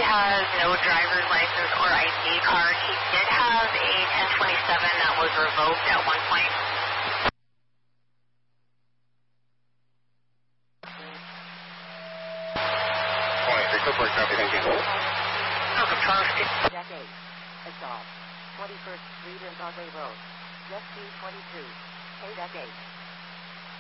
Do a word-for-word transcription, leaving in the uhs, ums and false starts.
has no driver's license or I D card. He did have a ten twenty-seven that was revoked at one point. twenty-six, report copy, thank you. Welcome, Charles. Deck eight, Assault, twenty-first Street and Broadway Road, Jet C twenty-two, K Deck eight.